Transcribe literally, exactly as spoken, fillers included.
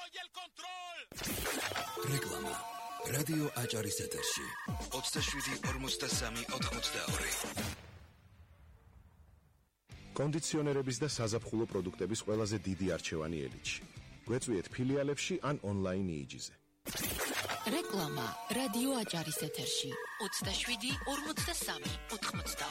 რეკლამა რადიო აჭარის ეთერში ოცდაშვიდი ორმოცდასამი ოთხმოცდაორი. კონდიციონერების და საზაფხულო პროდუქტების ყველაზე დიდი არჩევანი ელიტში. გვეწვიეთ ფილიალებში ან ონლაინ იიჯიზე. რეკლამა რადიო აჭარის ეთერში ოცდაშვიდი ორმოცდასამი ოთხმოცდაორი.